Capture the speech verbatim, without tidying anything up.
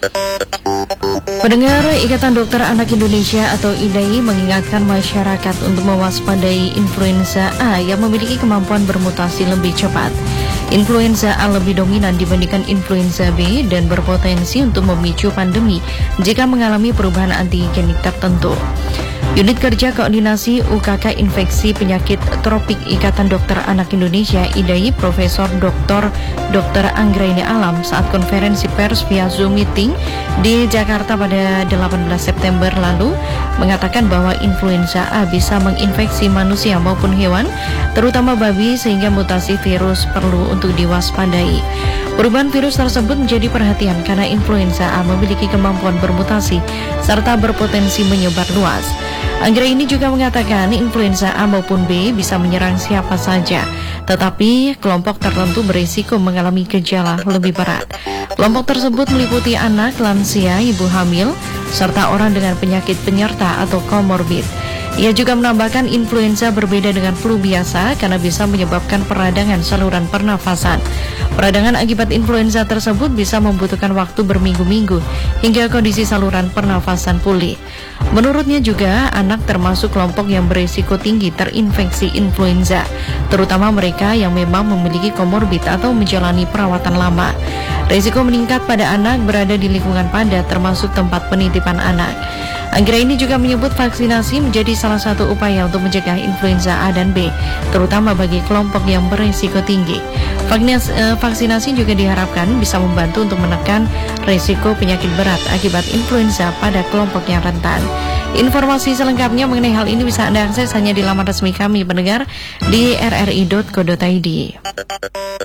Pendengar, Ikatan Dokter Anak Indonesia atau I D A I mengingatkan masyarakat untuk mewaspadai influenza A yang memiliki kemampuan bermutasi lebih cepat. Influenza A lebih dominan dibandingkan influenza B dan berpotensi untuk memicu pandemi jika mengalami perubahan antigenik tertentu. Unit Kerja Koordinasi U K K Infeksi Penyakit Tropik Ikatan Dokter Anak Indonesia I D A I Profesor Doktor Dokter Anggraini Alam saat konferensi pers via Zoom meeting di Jakarta pada delapan belas September lalu mengatakan bahwa influenza A bisa menginfeksi manusia maupun hewan, terutama babi, sehingga mutasi virus perlu untuk diwaspadai. Perubahan virus tersebut menjadi perhatian karena influenza A memiliki kemampuan bermutasi serta berpotensi menyebar luas. Anggraini juga mengatakan influenza A maupun B bisa menyerang siapa saja, tetapi kelompok tertentu berisiko mengalami gejala lebih berat. Kelompok tersebut meliputi anak, lansia, ibu hamil, serta orang dengan penyakit penyerta atau komorbid. Ia juga menambahkan influenza berbeda dengan flu biasa karena bisa menyebabkan peradangan saluran pernafasan. Peradangan akibat influenza tersebut bisa membutuhkan waktu berminggu-minggu hingga kondisi saluran pernafasan pulih. Menurutnya juga, anak termasuk kelompok yang berisiko tinggi terinfeksi influenza, terutama mereka yang memang memiliki komorbid atau menjalani perawatan lama. Risiko meningkat pada anak berada di lingkungan padat termasuk tempat penitipan anak. Anggraini juga menyebut vaksinasi menjadi salah satu upaya untuk mencegah influenza A dan B, terutama bagi kelompok yang berisiko tinggi. Vaksinasi juga diharapkan bisa membantu untuk menekan risiko penyakit berat akibat influenza pada kelompok yang rentan. Informasi selengkapnya mengenai hal ini bisa Anda akses hanya di laman resmi kami, pendengar, di r r i dot co dot i d.